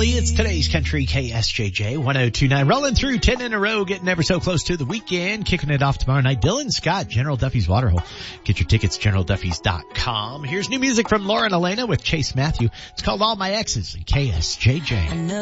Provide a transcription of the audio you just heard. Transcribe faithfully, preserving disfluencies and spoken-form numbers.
Lee. It's today's country K S J J one oh two point nine. Rolling through ten in a row, getting ever so close to the weekend. Kicking it off tomorrow night. Dylan Scott, General Duffy's Waterhole. Get your tickets, general duffys dot com. Here's new music from Lauren Elena with Chase Matthew. It's called All My Exes, K S J J.